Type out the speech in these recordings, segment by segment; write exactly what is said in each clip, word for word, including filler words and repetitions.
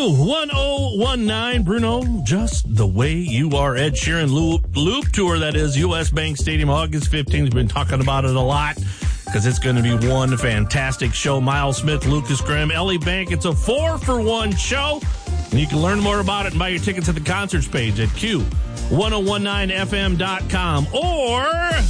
one oh one nine. Bruno, just the way you are. Ed Sheeran Loop, Loop Tour, that is, U S Bank Stadium, August fifteenth. We've been talking about it a lot because it's going to be one fantastic show. Miles Smith, Lucas Graham, Ellie Bank. It's a four for one show. And you can learn more about it and buy your tickets at the concerts page at Q one oh one nine F M dot com. Or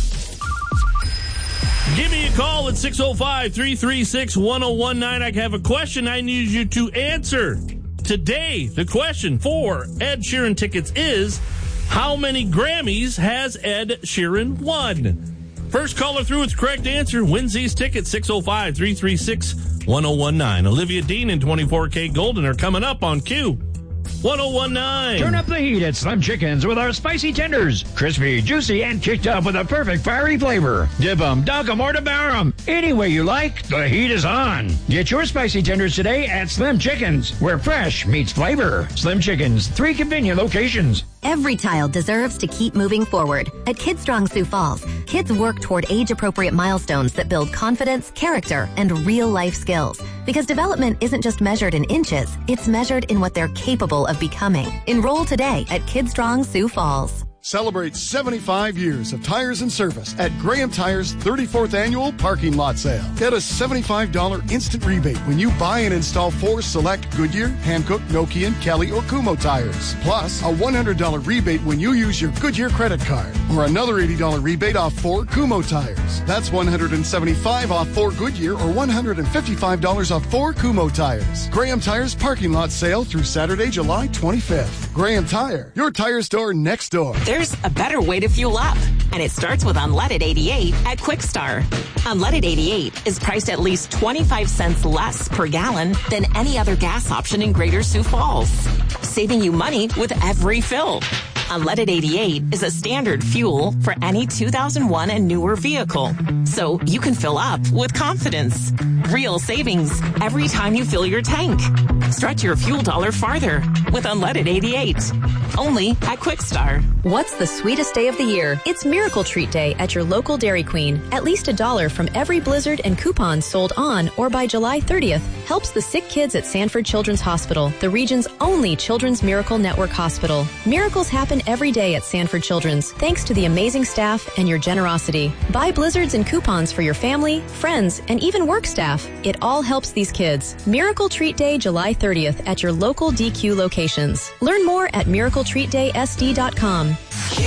give me a call at six oh five, three three six, one oh one nine. I have a question I need you to answer. Today, the question for Ed Sheeran tickets is, how many Grammys has Ed Sheeran won? First caller through with the correct answer wins these tickets. six oh five, three three six, one oh one nine. Olivia Dean and twenty-four K Golden are coming up on Q one oh one nine. Turn up the heat at Slim Chickens with our spicy tenders. Crispy, juicy, and kicked up with a perfect fiery flavor. Dip 'em, dunk 'em, or devour 'em. Any way you like, the heat is on. Get your spicy tenders today at Slim Chickens, where fresh meets flavor. Slim Chickens, three convenient locations. Every child deserves to keep moving forward. At Kids Strong Sioux Falls, kids work toward age-appropriate milestones that build confidence, character, and real-life skills. Because development isn't just measured in inches, it's measured in what they're capable of becoming. Enroll today at Kids Strong Sioux Falls. Celebrate seventy-five years of tires and service at Graham Tires' thirty-fourth Annual Parking Lot Sale. Get a seventy-five dollars instant rebate when you buy and install four select Goodyear, Hankook, Nokian, Kelly, or Kumho tires. Plus, a one hundred dollars rebate when you use your Goodyear credit card. Or another eighty dollars rebate off four Kumho tires. That's one hundred seventy-five dollars off four Goodyear or one hundred fifty-five dollars off four Kumho tires. Graham Tires Parking Lot Sale through Saturday, July twenty-fifth. Graham Tire, your tire store next door. There's a better way to fuel up, and it starts with Unleaded eighty-eight at Quickstar. Unleaded eighty-eight is priced at least twenty-five cents less per gallon than any other gas option in Greater Sioux Falls, saving you money with every fill. Unleaded eighty-eight is a standard fuel for any two thousand one and newer vehicle, so you can fill up with confidence. Real savings every time you fill your tank. Stretch your fuel dollar farther with Unleaded eighty-eight. Only at Quickstar. What's the sweetest day of the year? It's Miracle Treat Day at your local Dairy Queen. At least a dollar from every Blizzard and coupons sold on or by July thirtieth helps the sick kids at Sanford Children's Hospital, the region's only Children's Miracle Network hospital. Miracles happen every day at Sanford Children's, thanks to the amazing staff and your generosity. Buy Blizzards and coupons for your family, friends, and even work staff. It all helps these kids. Miracle Treat Day, July thirtieth at your local D Q locations. Learn more at miracle treat day s d dot com.